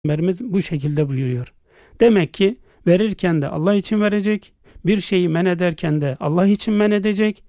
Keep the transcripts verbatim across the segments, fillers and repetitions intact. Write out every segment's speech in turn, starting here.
Peygamberimiz bu şekilde buyuruyor. Demek ki verirken de Allah için verecek, bir şeyi men ederken de Allah için men edecek.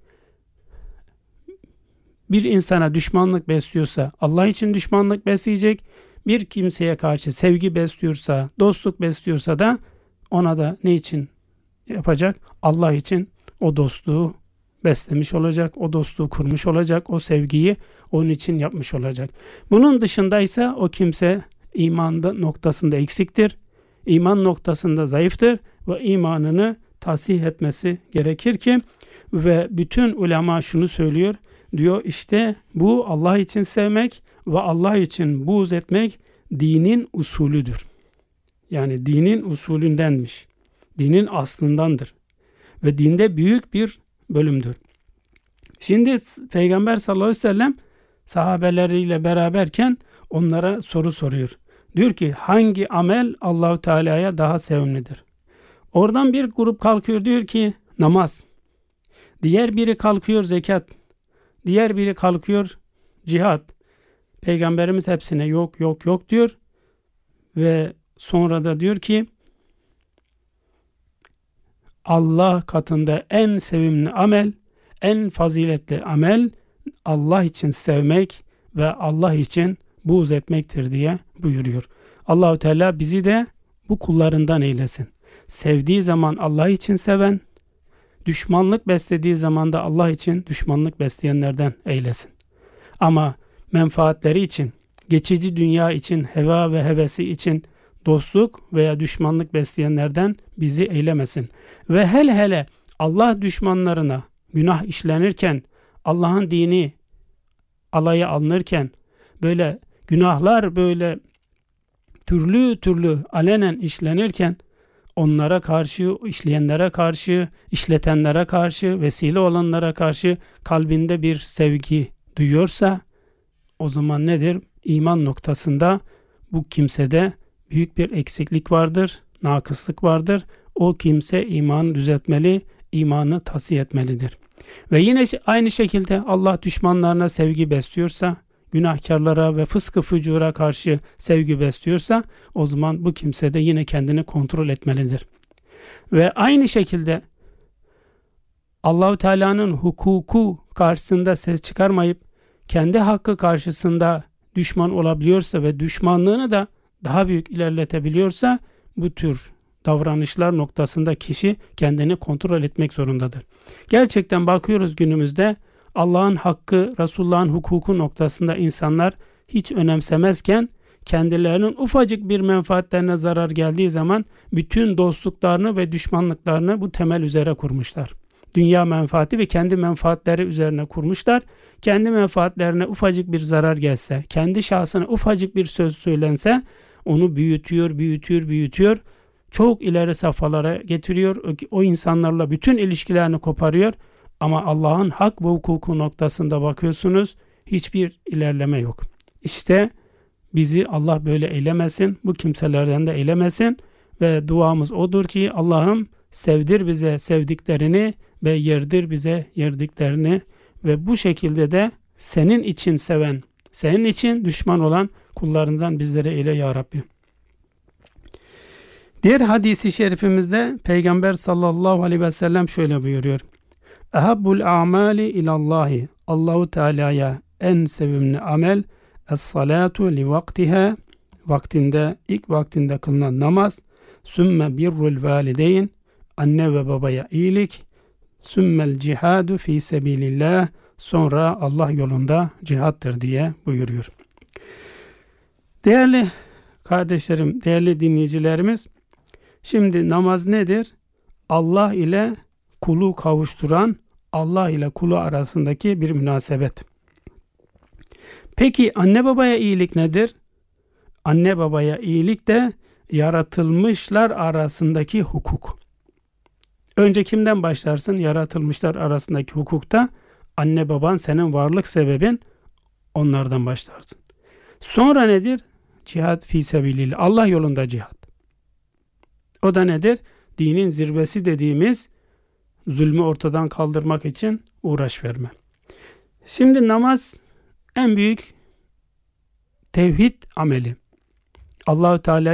Bir insana düşmanlık besliyorsa Allah için düşmanlık besleyecek. Bir kimseye karşı sevgi besliyorsa, dostluk besliyorsa da ona da ne için yapacak? Allah için o dostluğu beslemiş olacak, o dostluğu kurmuş olacak, o sevgiyi onun için yapmış olacak. Bunun dışındaysa o kimse iman noktasında eksiktir, iman noktasında zayıftır ve imanını tasih etmesi gerekir ki ve bütün ulema şunu söylüyor, diyor işte bu Allah için sevmek ve Allah için buğz etmek dinin usulüdür. Yani dinin usulündenmiş, dinin aslındandır ve dinde büyük bir bölümdür. Şimdi Peygamber sallallahu aleyhi ve sellem sahabeleriyle beraberken onlara soru soruyor. Diyor ki hangi amel Allahu Teala'ya daha sevimlidir? Oradan bir grup kalkıyor diyor ki namaz. Diğer biri kalkıyor zekat. Diğer biri kalkıyor cihat. Peygamberimiz hepsine yok yok yok diyor. Ve sonra da diyor ki Allah katında en sevimli amel, en faziletli amel Allah için sevmek ve Allah için buğz etmektir diye buyuruyor. Allahu Teala bizi de bu kullarından eylesin. Sevdiği zaman Allah için seven, düşmanlık beslediği zaman da Allah için düşmanlık besleyenlerden eylesin. Ama menfaatleri için, geçici dünya için, heva ve hevesi için dostluk veya düşmanlık besleyenlerden bizi eylemesin. Ve hele hele Allah düşmanlarına günah işlenirken, Allah'ın dini alaya alınırken, böyle günahlar böyle türlü türlü alenen işlenirken, onlara karşı, işleyenlere karşı, işletenlere karşı, vesile olanlara karşı kalbinde bir sevgi duyuyorsa, o zaman nedir? İman noktasında bu kimsede büyük bir eksiklik vardır, nakıslık vardır. O kimse imanı düzeltmeli, imanı tasih etmelidir. Ve yine aynı şekilde Allah düşmanlarına sevgi besliyorsa, günahkarlara ve fıskı fücura karşı sevgi besliyorsa, o zaman bu kimse de yine kendini kontrol etmelidir. Ve aynı şekilde Allah-u Teala'nın hukuku karşısında ses çıkarmayıp kendi hakkı karşısında düşman olabiliyorsa ve düşmanlığını da daha büyük ilerletebiliyorsa, bu tür davranışlar noktasında kişi kendini kontrol etmek zorundadır. Gerçekten bakıyoruz günümüzde Allah'ın hakkı, Resulullah'ın hukuku noktasında insanlar hiç önemsemezken kendilerinin ufacık bir menfaatlerine zarar geldiği zaman bütün dostluklarını ve düşmanlıklarını bu temel üzere kurmuşlar. Dünya menfaati ve kendi menfaatleri üzerine kurmuşlar. Kendi menfaatlerine ufacık bir zarar gelse, kendi şahsına ufacık bir söz söylense onu büyütüyor, büyütüyor, büyütüyor. Çok ileri safhalara getiriyor. O, o insanlarla bütün ilişkilerini koparıyor. Ama Allah'ın hak ve hukuku noktasında bakıyorsunuz hiçbir ilerleme yok. İşte bizi Allah böyle eylemesin, bu kimselerden de eylemesin ve duamız odur ki Allah'ım sevdir bize sevdiklerini ve yerdir bize yerdiklerini ve bu şekilde de senin için seven, senin için düşman olan kullarından bizlere eyle ya Rabbi. Diğer hadisi şerifimizde Peygamber sallallahu aleyhi ve sellem şöyle buyuruyor. Ehabbul a'mali ilallahi, Allahu Teala'ya en sevimli amel es-salatu li vaktiha, vaktinde, ilk vaktinde kılınan namaz, sümme birrul valideyn, anne ve babaya iyilik, sümmel cihadu fi sebilillah, sonra Allah yolunda cihattır diye buyuruyor. Değerli kardeşlerim, değerli dinleyicilerimiz, şimdi namaz nedir? Allah ile kulu kavuşturan, Allah ile kulu arasındaki bir münasebet. Peki anne babaya iyilik nedir? Anne babaya iyilik de yaratılmışlar arasındaki hukuk. Önce kimden başlarsın? Yaratılmışlar arasındaki hukukta anne baban senin varlık sebebin, onlardan başlarsın. Sonra nedir? Cihad fi sebilillah, Allah yolunda cihat. O da nedir? Dinin zirvesi dediğimiz zulmü ortadan kaldırmak için uğraş verme. Şimdi namaz en büyük tevhid ameli. Allahü Teala